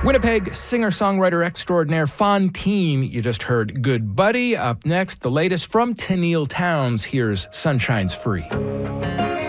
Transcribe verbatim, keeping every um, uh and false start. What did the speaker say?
Winnipeg singer-songwriter extraordinaire Fontaine. You just heard Good Buddy. Up next, the latest from Tenille Townes. Here's Sunshine's Free.